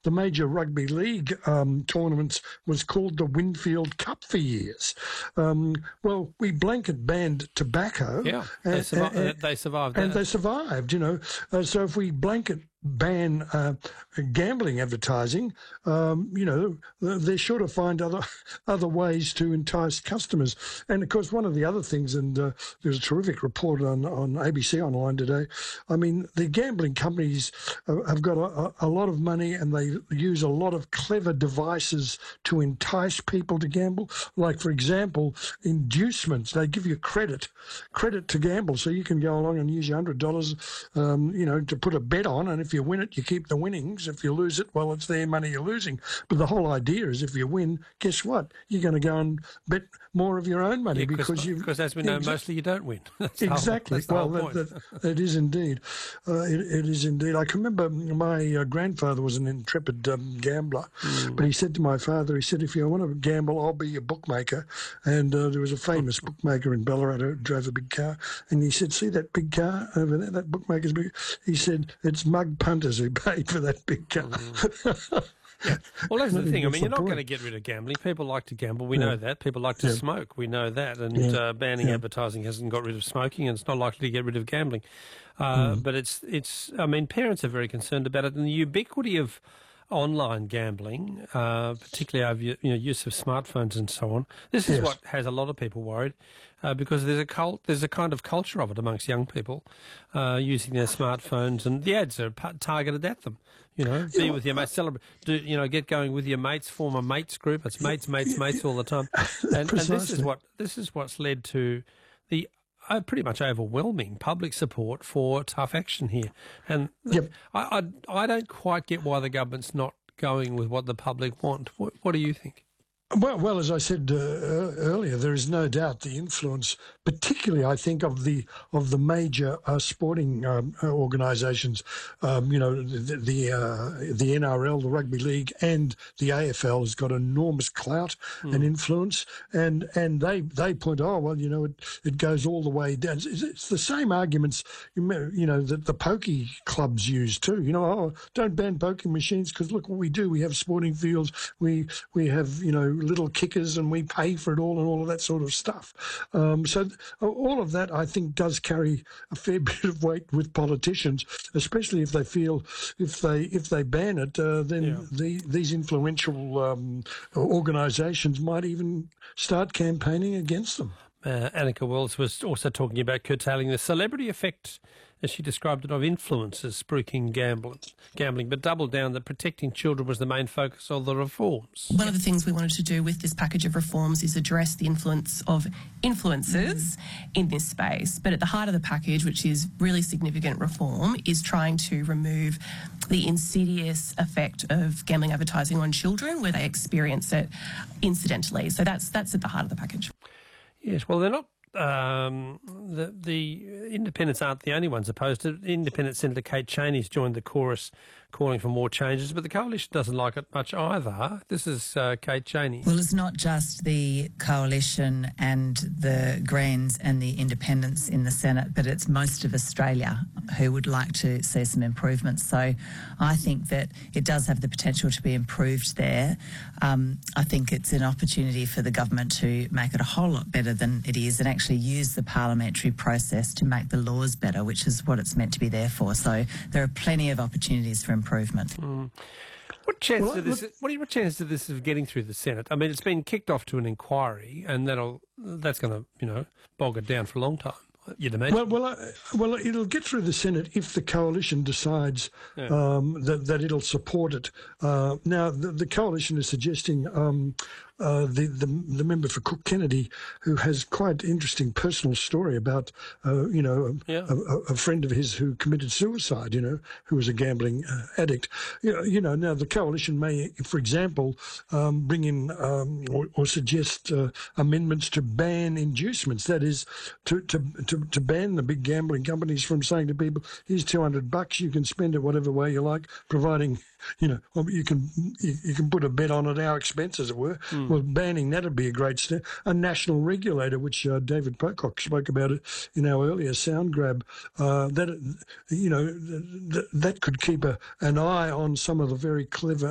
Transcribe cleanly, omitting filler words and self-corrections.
the major rugby league tournaments was called the Winfield Cup for years. Well, we blanket banned tobacco. Yeah, they survived that. And they survived, so if we blanket ban gambling advertising, they're sure to find other ways to entice customers. And of course, one of the other things, and there's a terrific report on ABC Online today. I mean, the gambling companies have got a lot of money, and they use a lot of clever devices to entice people to gamble. Like, for example, inducements. They give you credit to gamble, so you can go along and use your $100, to put a bet on, and if you win it, you keep the winnings. If you lose it, well, it's their money you're losing. But the whole idea is, if you win, guess what? You're going to go and bet more of your own money because as we know, mostly you don't win. Exactly. Well, that is indeed. It is indeed. I can remember my grandfather was an intrepid gambler, but he said to my father, he said, if you want to gamble, I'll be your bookmaker. And there was a famous bookmaker in Ballarat who drove a big car, and he said, see that big car over there, that bookmaker's big? He said, it's mug punters who paid for that big car. Yeah. Well, that's the thing. I mean, you're not going to get rid of gambling. People like to gamble. We know that. People like to smoke. We know that. And banning advertising hasn't got rid of smoking, and it's not likely to get rid of gambling. But it's. I mean, parents are very concerned about it, and the ubiquity of online gambling, particularly over use of smartphones and so on. This is what has a lot of people worried, because there's a kind of culture of it amongst young people, using their smartphones, and the ads are targeted at them. Be with your mates, celebrate, get going with your mates, form a mates group. It's mates all the time, and this is what's led to the pretty much overwhelming public support for tough action here. And I don't quite get why the government's not going with what the public want. What do you think? Well, as I said earlier, there is no doubt the influence, particularly I think of the major sporting organisations, the NRL, the rugby league, and the AFL has got enormous clout and influence, and they point, it goes all the way down. It's the same arguments, that the pokey clubs use too. Don't ban poking machines because look what we do. We have sporting fields. We have little kickers, and we pay for it all, and all of that sort of stuff. So all of that, I think, does carry a fair bit of weight with politicians, especially if they feel if they ban it, then these influential organisations might even start campaigning against them. Annika Wells was also talking about curtailing the celebrity effect, as she described it, of influencers spruiking gambling, but doubled down that protecting children was the main focus of the reforms. One of the things we wanted to do with this package of reforms is address the influence of influencers in this space. But at the heart of the package, which is really significant reform, is trying to remove the insidious effect of gambling advertising on children where they experience it incidentally. So that's at the heart of the package. Yes, well, they're not. The independents aren't the only ones opposed to it. Independent Senator Kate Chaney's joined the chorus calling for more changes, but the coalition doesn't like it much either. This is Kate Chaney. Well, it's not just the coalition and the Greens and the independents in the Senate, but it's most of Australia who would like to see some improvements. So I think that it does have the potential to be improved there. I think it's an opportunity for the government to make it a whole lot better than it is and actually use the parliamentary process to make the laws better, which is what it's meant to be there for. So there are plenty of opportunities for improvement. What chance of this of getting through the Senate? I mean, it's been kicked off to an inquiry, and that's going to bog it down for a long time, you'd imagine. Well, it'll get through the Senate if the coalition decides that it'll support it. Now, the coalition is suggesting the member for Cook Kennedy, who has quite interesting personal story about a friend of his who committed suicide, who was a gambling addict. Now the coalition may, for example, bring in or suggest amendments to ban inducements. That is, to ban the big gambling companies from saying to people, "Here's $200, you can spend it whatever way you like, providing." You can put a bet on at our expense, as it were. Well, banning that would be a great step. A national regulator, which David Pocock spoke about it in our earlier sound grab, that could keep an eye on some of the very clever